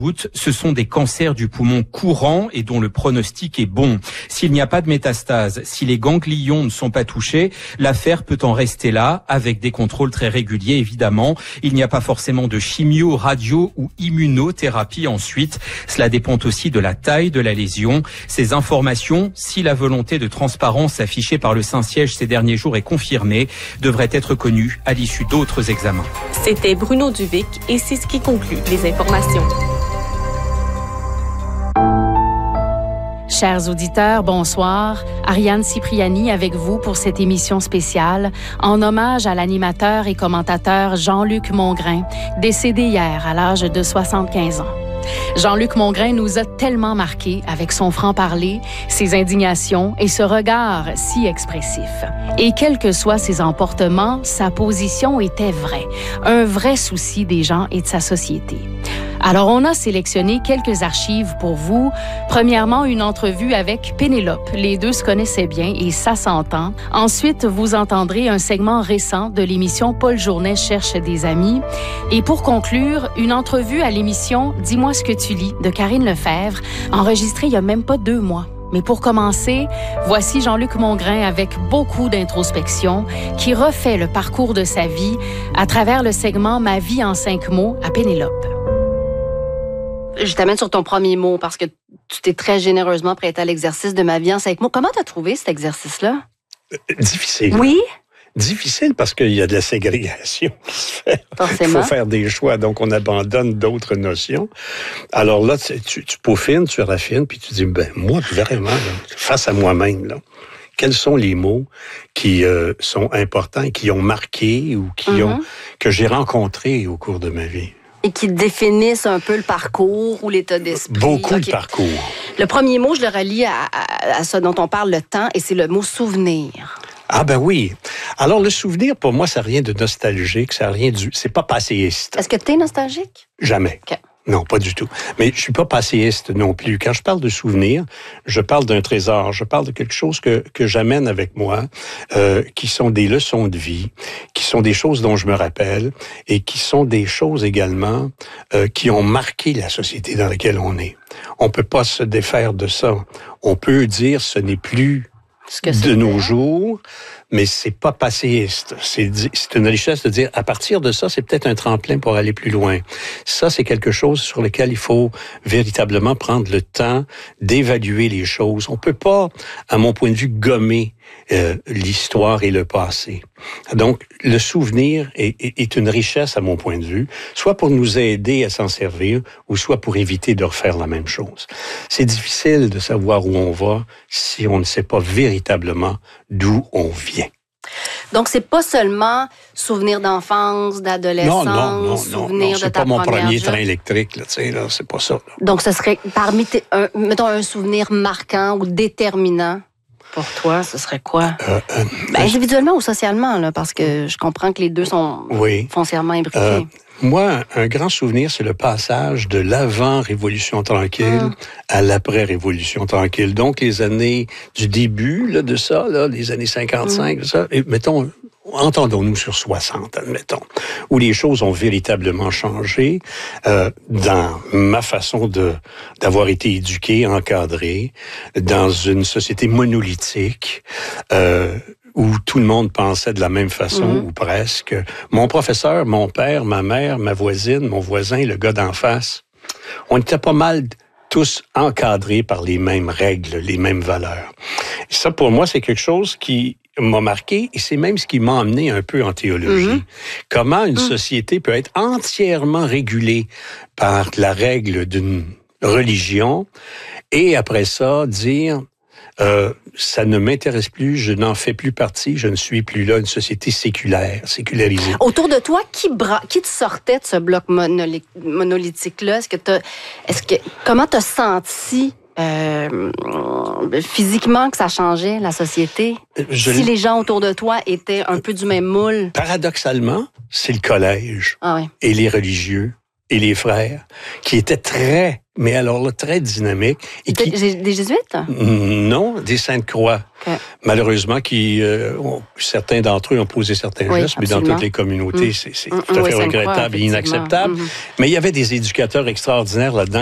Ce sont des cancers du poumon courants et dont le pronostic est bon. S'il n'y a pas de métastase, si les ganglions ne sont pas touchés, l'affaire peut en rester là, avec des contrôles très réguliers évidemment. Il n'y a pas forcément de chimio, radio ou immunothérapie ensuite. Cela dépend aussi de la taille de la lésion. Ces informations, si la volonté de transparence affichée par le Saint-Siège ces derniers jours est confirmée, devraient être connues à l'issue d'autres examens. C'était Bruno Dubic et c'est ce qui conclut les informations. Chers auditeurs, bonsoir. Ariane Cipriani avec vous pour cette émission spéciale en hommage à l'animateur et commentateur Jean-Luc Mongrain, décédé hier à l'âge de 75 ans. Jean-Luc Mongrain nous a tellement marqués avec son franc-parler, ses indignations et ce regard si expressif. Et quels que soient ses emportements, sa position était vraie, un vrai souci des gens et de sa société. Alors, on a sélectionné quelques archives pour vous. Premièrement, une entrevue avec Pénélope. Les deux se connaissaient bien et ça s'entend. Ensuite, vous entendrez un segment récent de l'émission Paul Journet cherche des amis. Et pour conclure, une entrevue à l'émission Dis-moi ce que tu lis de Karine Lefebvre, enregistrée il y a même pas 2 mois. Mais pour commencer, voici Jean-Luc Mongrain avec beaucoup d'introspection qui refait le parcours de sa vie à travers le segment Ma vie en 5 mots à Pénélope. Je t'amène sur ton premier mot parce que tu t'es très généreusement prêté à l'exercice de Ma vie en 5 mots. Comment t'as trouvé cet exercice-là? Difficile. Oui? Difficile parce qu'il y a de la ségrégation qui se fait. Forcément. Il faut faire des choix, donc on abandonne d'autres notions. Alors là, tu peaufines, tu raffines, puis tu dis, moi, vraiment, là, face à moi-même, là, quels sont les mots qui sont importants, qui ont marqué ou que j'ai rencontrés au cours de ma vie? Et qui définissent un peu le parcours ou l'état d'esprit. Beaucoup de parcours. Le premier mot, je le relie à ce dont on parle, le temps, et c'est le mot souvenir. Ah ben oui. Alors le souvenir, pour moi, ça n'a rien de nostalgique, ça n'a rien c'est pas passéiste. Est-ce que tu es nostalgique? Jamais. Okay. Non, pas du tout. Mais je suis pas passéiste non plus. Quand je parle de souvenirs, je parle d'un trésor, je parle de quelque chose que j'amène avec moi, qui sont des leçons de vie, qui sont des choses dont je me rappelle et qui sont des choses également qui ont marqué la société dans laquelle on est. On peut pas se défaire de ça. On peut dire ce n'est plus de nos jours, mais c'est pas passéiste. C'est une richesse de dire, à partir de ça, c'est peut-être un tremplin pour aller plus loin. Ça, c'est quelque chose sur lequel il faut véritablement prendre le temps d'évaluer les choses. On peut pas, à mon point de vue, gommer l'histoire et le passé. Donc, le souvenir est une richesse, à mon point de vue, soit pour nous aider à s'en servir, ou soit pour éviter de refaire la même chose. C'est difficile de savoir où on va si on ne sait pas véritablement d'où on vient. Donc, c'est pas seulement souvenir d'enfance, d'adolescence, non, souvenir de ta première c'est pas mon premier job. train électrique, là, tu sais, là, c'est pas ça. Là. Donc, ce serait parmi mettons un souvenir marquant ou déterminant pour toi, ce serait quoi? Individuellement ou socialement, là, parce que je comprends que les deux sont foncièrement imbriqués. Moi, un grand souvenir, c'est le passage de l'avant-révolution tranquille à l'après-révolution tranquille. Donc, les années du début là, de ça, là, les années 55, ça, et, mettons, entendons-nous sur 60, admettons, où les choses ont véritablement changé dans ma façon d'avoir été éduqué, encadré, dans une société monolithique, où tout le monde pensait de la même façon, ou presque. Mon professeur, mon père, ma mère, ma voisine, mon voisin, le gars d'en face, on était pas mal tous encadrés par les mêmes règles, les mêmes valeurs. Et ça, pour moi, c'est quelque chose qui m'a marqué, et c'est même ce qui m'a emmené un peu en théologie. Comment une société peut être entièrement régulée par la règle d'une religion, et après ça, dire... ça ne m'intéresse plus, je n'en fais plus partie, je ne suis plus là, une société sécularisée. Autour de toi, qui te sortait de ce bloc monolithique-là? Comment t'as senti physiquement que ça changeait, la société? Si les gens autour de toi étaient un peu du même moule? Paradoxalement, c'est le collège Ah oui. et les religieux et les frères, qui étaient très dynamiques. Et des jésuites? Non, des Sainte-Croix. Okay. Malheureusement, certains d'entre eux ont posé certains gestes, mais dans toutes les communautés, c'est tout à fait regrettable et inacceptable. Mais il y avait des éducateurs extraordinaires là-dedans.